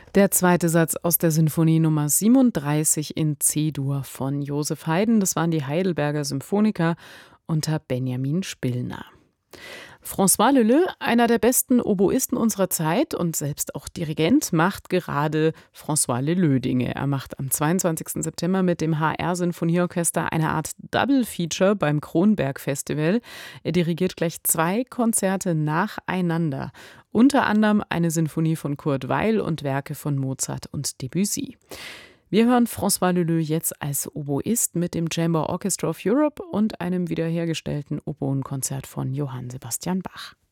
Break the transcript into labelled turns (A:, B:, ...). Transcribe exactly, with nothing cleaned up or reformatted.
A: Der zweite Satz aus der Sinfonie Nummer siebenunddreißig in C-Dur von Joseph Haydn. Das waren die Heidelberger Symphoniker unter Benjamin Spillner. François Leleux, einer der besten Oboisten unserer Zeit und selbst auch Dirigent, macht gerade François Leleux-Dinge. Er macht am zweiundzwanzigsten September mit dem H R-Sinfonieorchester eine Art Double-Feature beim Kronberg-Festival. Er dirigiert gleich zwei Konzerte nacheinander. Unter anderem eine Sinfonie von Kurt Weill und Werke von Mozart und Debussy. Wir hören François Leleux jetzt als Oboist mit dem Chamber Orchestra of Europe und einem wiederhergestellten Oboenkonzert von Johann Sebastian Bach.